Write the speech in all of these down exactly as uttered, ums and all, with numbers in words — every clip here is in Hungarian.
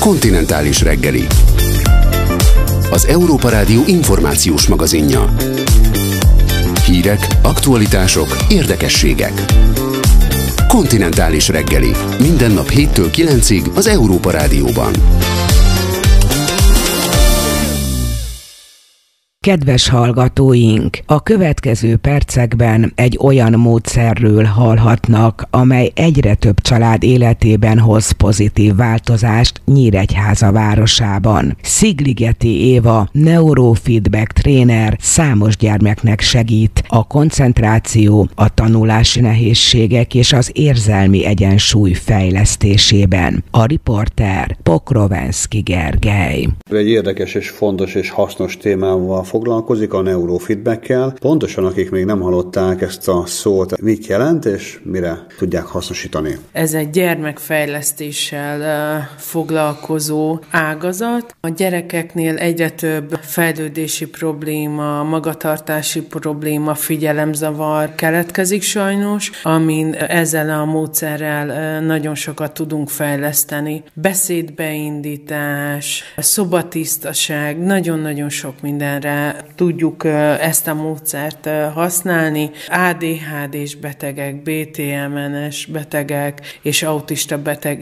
Kontinentális reggeli. Az Európa Rádió információs magazinja. Hírek, aktualitások, érdekességek. Kontinentális reggeli. Minden nap héttől kilencig az Európa Rádióban. Kedves hallgatóink, a következő percekben egy olyan módszerről hallhatnak, amely egyre több család életében hoz pozitív változást Nyíregyháza városában. Szigligeti Éva, neurofeedback tréner számos gyermeknek segít a koncentráció, a tanulási nehézségek és az érzelmi egyensúly fejlesztésében. A riporter Pokrovenszky Gergely. Egy érdekes és fontos és hasznos témával foglalkozik, a neurofeedbackkel. Pontosan akik még nem hallották ezt a szót, mit jelent és mire tudják hasznosítani? Ez egy gyermekfejlesztéssel foglalkozó ágazat. A gyerekeknél egyre több fejlődési probléma, magatartási probléma, figyelemzavar keletkezik sajnos, amin ezzel a módszerrel nagyon sokat tudunk fejleszteni. Beszédbeindítás, szobatisztaság, nagyon-nagyon sok mindenre tudjuk ezt a módszert használni. á dé há dés betegek, bé té em es betegek és autista beteg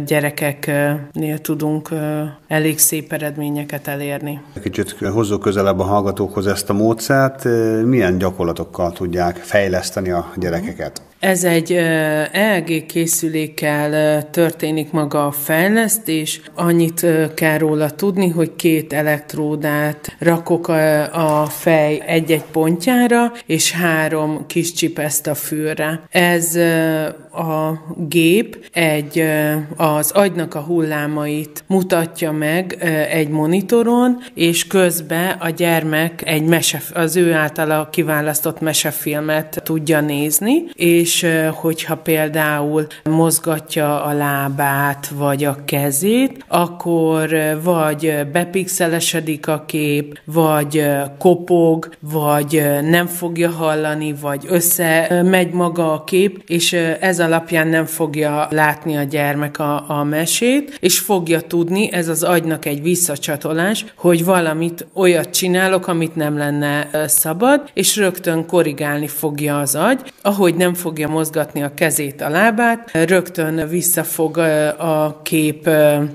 gyerekeknél tudunk elég szép eredményeket elérni. Kicsit hozzuk közelebb a hallgatókhoz ezt a módszert. Milyen gyakorlatokkal tudják fejleszteni a gyerekeket? Ez egy e e gé készülékkel történik maga a fejlesztés. Annyit kell róla tudni, hogy két elektródát rakok a fej egy-egy pontjára, és három kis csipeszt a fülre. Ez a gép egy, az agynak a hullámait mutatja meg egy monitoron, és közben a gyermek egy mese, az ő általa kiválasztott mesefilmet tudja nézni, és hogyha például mozgatja a lábát, vagy a kezét, akkor vagy bepixelesedik a kép, vagy kopog, vagy nem fogja hallani, vagy összemegy maga a kép, és ez alapján nem fogja látni a gyermek a, a mesét, és fogja tudni, ez az agynak egy visszacsatolás, hogy valamit olyat csinálok, amit nem lenne szabad, és rögtön korrigálni fogja az agy, ahogy nem fogja mozgatni a kezét, a lábát, rögtön visszafog a kép,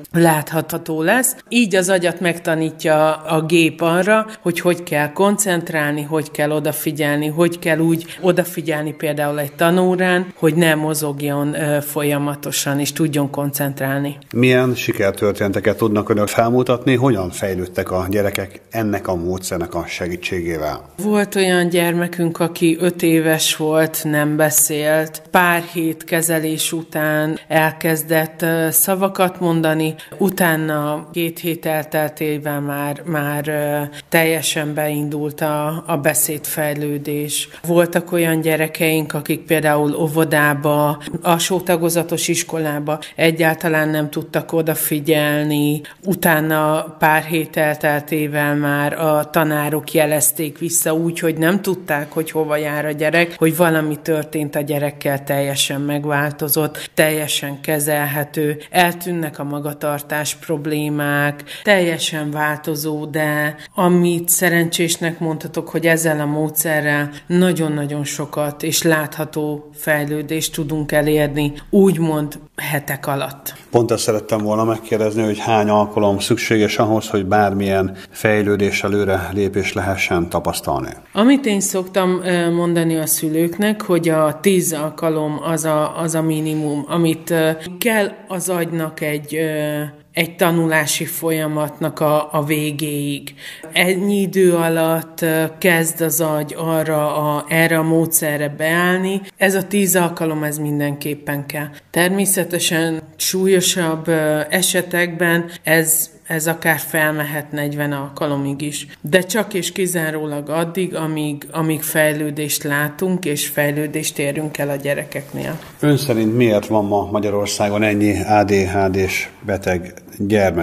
látható lesz. Így az agyat megtanítja a gép arra, hogy hogy kell koncentrálni, hogy kell odafigyelni, hogy kell úgy odafigyelni például egy tanórán, hogy ne mozogjon folyamatosan, és tudjon koncentrálni. Milyen sikertörténeteket tudnak önök felmutatni, hogyan fejlődtek a gyerekek ennek a módszernek a segítségével? Volt olyan gyermekünk, aki öt éves volt, nem beszélt, pár hét kezelés után elkezdett szavakat mondani, utána két hét elteltével már, már teljesen beindult a, a beszédfejlődés. Voltak olyan gyerekeink, akik például óvodába, alsótagozatos iskolába egyáltalán nem tudtak odafigyelni, utána pár hét elteltével már a tanárok jelezték vissza úgy, hogy nem tudták, hogy hova jár a gyerek, hogy valami történt a gyerekkel, teljesen megváltozott, teljesen kezelhető, eltűnnek a magatartás problémák, teljesen változó, de amit szerencsésnek mondhatok, hogy ezzel a módszerrel nagyon-nagyon sokat és látható fejlődést tudunk elérni, úgymond hetek alatt. Pont ezt szerettem volna megkérdezni, hogy hány alkalom szükséges ahhoz, hogy bármilyen fejlődés előre lépés lehessen tapasztalni. Amit én szoktam mondani a szülőknek, hogy a tíz alkalom az a, az a minimum, amit kell az agynak egy egy tanulási folyamatnak a, a végéig. Ennyi idő alatt kezd az agy arra a, erre a módszerre beállni. Ez a tíz alkalom, ez mindenképpen kell. Természetesen súlyosabb esetekben ez ez akár felmehet negyven alkalomig is. De csak és kizárólag addig, amíg, amíg fejlődést látunk, és fejlődést érünk el a gyerekeknél. Ön szerint miért van ma Magyarországon ennyi á dé há dés beteg gyermek?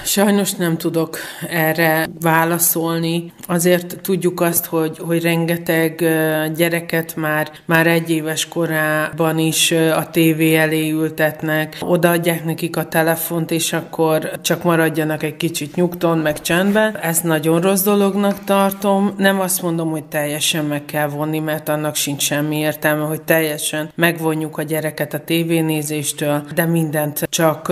Sajnos nem tudok erre válaszolni. Azért tudjuk azt, hogy, hogy rengeteg gyereket már, már egy éves korában is a tévé elé ültetnek, odaadják nekik a telefont, és akkor csak maradjanak egy kicsit nyugton, meg csendben. Ezt nagyon rossz dolognak tartom. Nem azt mondom, hogy teljesen meg kell vonni, mert annak sincs semmi értelme, hogy teljesen megvonjuk a gyereket a tévénézéstől, de mindent csak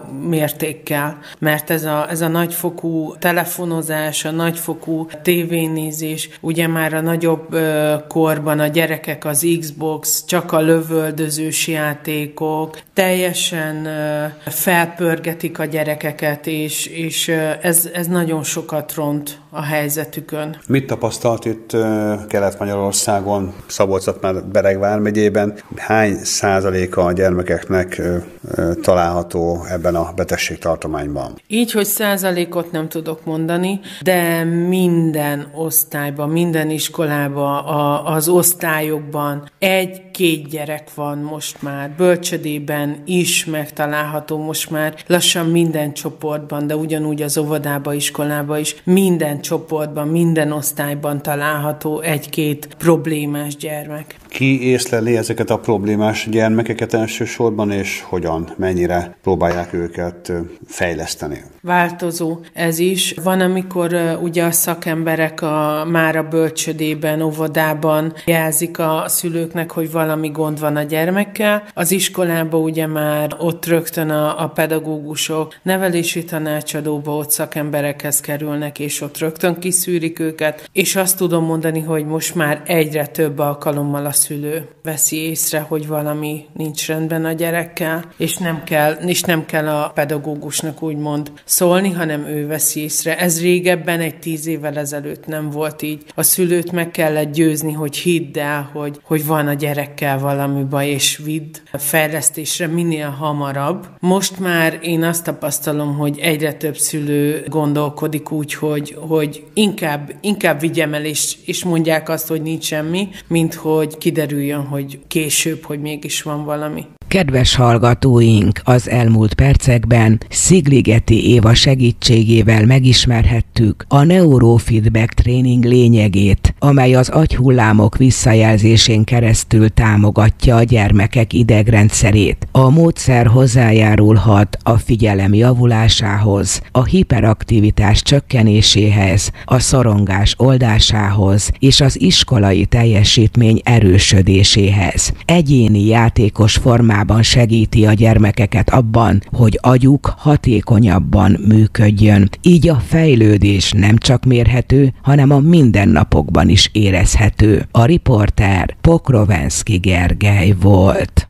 mértékkel, mert ez a, ez a nagyfokú telefonozás, a nagyfokú tévénézés, ugye már a nagyobb ö, korban a gyerekek az Xbox, csak a lövöldözős játékok, teljesen ö, felpörgetik a gyerekeket, és, és ö, ez, ez nagyon sokat ront a helyzetükön. Mit tapasztalt itt ö, Kelet-Magyarországon, Szabolcs-Szatmár-Bereg vármegyében? Hány százaléka a gyermekeknek ö, ö, található ebben a betegségtartományban? Így, hogy százalékot nem tudok mondani, de minden osztályban, minden iskolában, a, az osztályokban egy-két gyerek van most már, bölcsödében is megtalálható most már, lassan minden csoportban, de ugyanúgy az óvodába, iskolába is, minden csoportban, minden osztályban található egy-két problémás gyermek. Ki észleli ezeket a problémás gyermekeket elsősorban, és hogyan, mennyire próbálják őket fejleszteni? Változó ez is. Van, amikor uh, ugye a szakemberek a, már a bölcsödében, óvodában jelzik a szülőknek, hogy valami gond van a gyermekkel. Az iskolában ugye már ott rögtön a, a pedagógusok nevelési tanácsadóba, ott szakemberekhez kerülnek, és ott rögtön kiszűrik őket. És azt tudom mondani, hogy most már egyre több alkalommal a szülő veszi észre, hogy valami nincs rendben a gyerekkel, és nem kell, és nem kell a pedagógusnak úgymond szólni, hanem ő veszi észre. Ez régebben, egy tíz évvel ezelőtt nem volt így. A szülőt meg kellett győzni, hogy hidd el, hogy, hogy van a gyerekkel valami baj, és vidd a fejlesztésre minél hamarabb. Most már én azt tapasztalom, hogy egyre több szülő gondolkodik úgy, hogy, hogy inkább, inkább vigyem el, és, és mondják azt, hogy nincs semmi, mint hogy kiderüljön, hogy később, hogy mégis van valami. Kedves hallgatóink, az elmúlt percekben Szigligeti Éva segítségével megismerhettük a neurofeedback tréning lényegét, amely az agyhullámok visszajelzésén keresztül támogatja a gyermekek idegrendszerét. A módszer hozzájárulhat a figyelem javulásához, a hiperaktivitás csökkenéséhez, a szorongás oldásához és az iskolai teljesítmény erősödéséhez. Egyéni játékos formában segíti a gyermekeket abban, hogy agyuk hatékonyabban működjön. Így a fejlődés nem csak mérhető, hanem a mindennapokban is érezhető. A riporter Pokrovenszky Gergely volt.